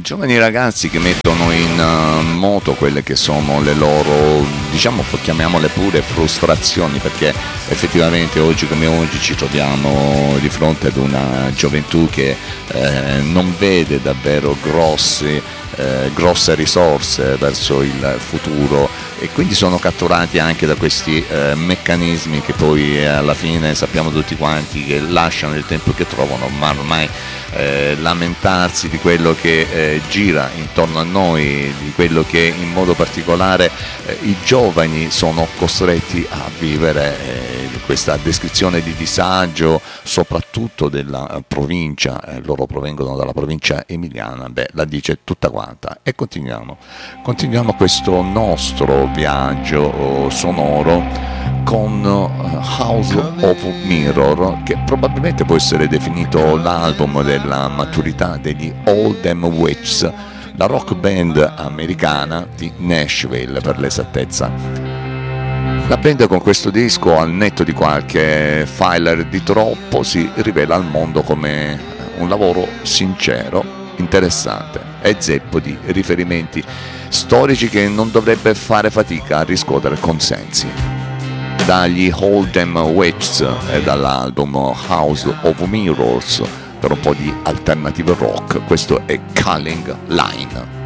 giovani ragazzi che mettono in moto quelle che sono le loro, diciamo, chiamiamole pure frustrazioni, perché effettivamente oggi come oggi ci troviamo di fronte ad una gioventù che non vede davvero grosse risorse verso il futuro, e quindi sono catturati anche da questi meccanismi che poi alla fine sappiamo tutti quanti che lasciano il tempo che trovano, ma ormai lamentarsi di quello che gira intorno a noi, di quello che in modo particolare i giovani sono costretti a vivere, questa descrizione di disagio soprattutto della provincia, loro provengono dalla provincia emiliana, la dice tutta quanta. E continuiamo questo nostro viaggio sonoro con House of Mirror, che probabilmente può essere definito l'album della maturità degli All Them Witches, la rock band americana di Nashville per l'esattezza. La band con questo disco, al netto di qualche filer di troppo, si rivela al mondo come un lavoro sincero, interessante e zeppo di riferimenti storici che non dovrebbe fare fatica a riscuotere consensi. Dagli All Them Witches e dall'album House of Mirrors, per un po' di alternative rock, questo è Calling Line.